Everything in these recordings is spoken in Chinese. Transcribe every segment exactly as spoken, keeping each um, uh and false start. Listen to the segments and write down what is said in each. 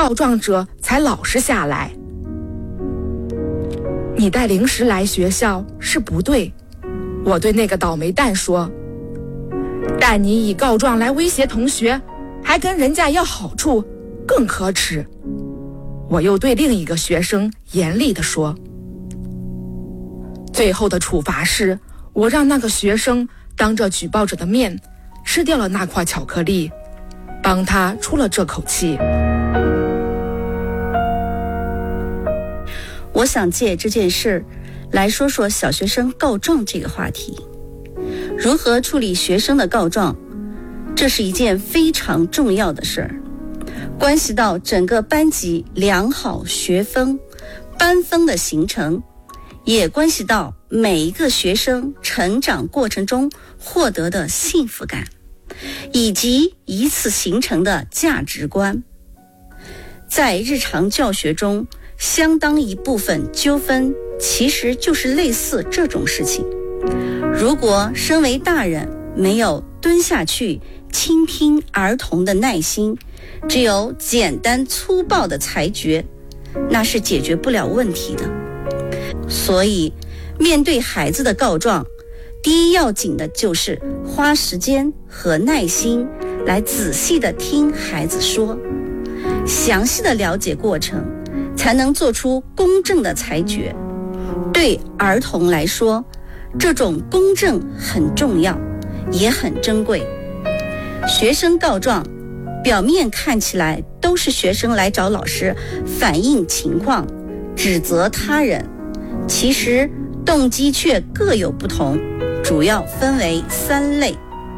告状者才老实下来。你带零食来学校是不对，我对那个倒霉蛋说，但你以告状来威胁同学，还跟人家要好处，更可耻。我又对另一个学生严厉地说。最后的处罚是，我让那个学生当着举报者的面吃掉了那块巧克力，帮他出了这口气。 我想借这件事来说说小学生告状这个话题。如何处理学生的告状，这是一件非常重要的事儿，关系到整个班级良好学风、班风的形成，也关系到每一个学生成长过程中获得的幸福感，以及以此形成的价值观。在日常教学中，相当一部分纠纷其实就是类似这种事情。如果身为大人没有蹲下去倾听儿童的耐心，只有简单粗暴的裁决，那是解决不了问题的。所以面对孩子的告状，第一要紧的就是花时间和耐心来仔细地听孩子说，详细的了解过程，才能做出公正的裁决。对儿童来说，这种公正很重要，也很珍贵。学生告状，表面看起来都是学生来找老师反映情况，指责他人，其实动机却各有不同，主要分为三类。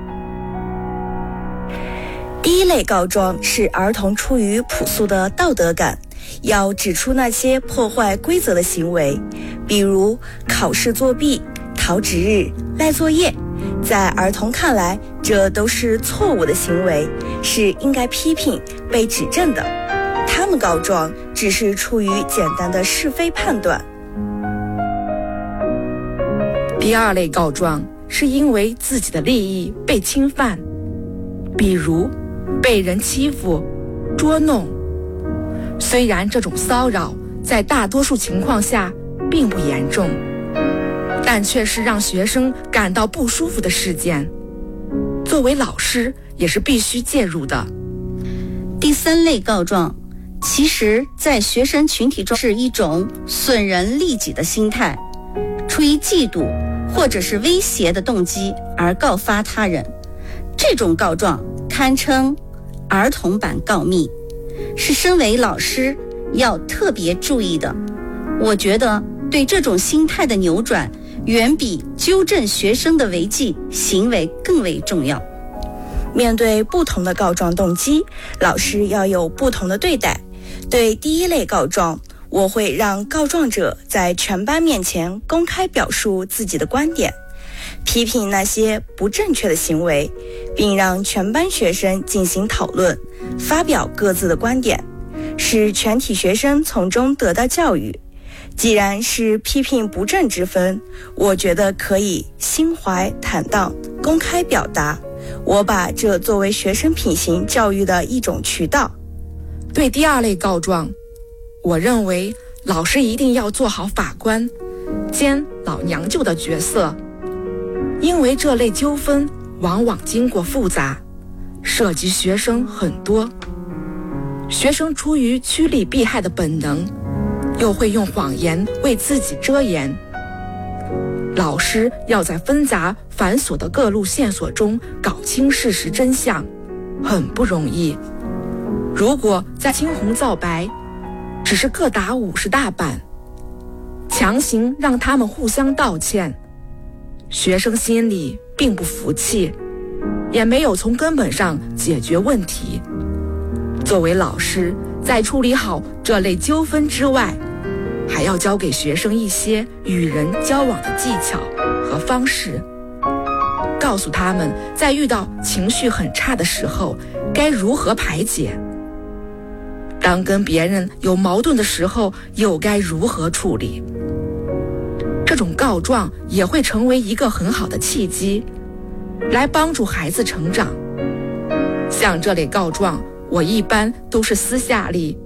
第一类告状是儿童出于朴素的道德感，要指出那些破坏规则的行为，比如考试作弊、逃值日、赖作业。在儿童看来，这都是错误的行为，是应该批评、被指正的。他们告状只是出于简单的是非判断。 第二类告状是因为自己的利益被侵犯，比如被人欺负、捉弄。虽然这种骚扰在大多数情况下并不严重，但却是让学生感到不舒服的事件，作为老师也是必须介入的。 第三类告状，其实在学生群体中是一种损人利己的心态，出于嫉妒或者是威胁的动机而告发他人。这种告状堪称儿童版告密，是身为老师要特别注意的。我觉得对这种心态的扭转，远比纠正学生的违纪行为更为重要。 面对不同的告状动机，老师要有不同的对待。对第一类告状，我会让告状者在全班面前公开表述自己的观点，批评那些不正确的行为，并让全班学生进行讨论，发表各自的观点，使全体学生从中得到教育。既然是批评不正之风，我觉得可以心怀坦荡，公开表达。我把这作为学生品行教育的一种渠道。 对第二类告状，我认为老师一定要做好法官兼老娘舅的角色，因为这类纠纷往往经过复杂，涉及学生很多。学生出于趋利避害的本能，又会用谎言为自己遮掩。老师要在纷杂繁琐的各路线索中搞清事实真相，很不容易。如果在青红皂白，只是各打五十大板，强行让他们互相道歉，学生心里并不服气，也没有从根本上解决问题。作为老师，在处理好这类纠纷之外，还要教给学生一些与人交往的技巧和方式，告诉他们在遇到情绪很差的时候该如何排解，当跟别人有矛盾的时候又该如何处理。这种告状也会成为一个很好的契机，来帮助孩子成长。像这类告状，我一般都是私下里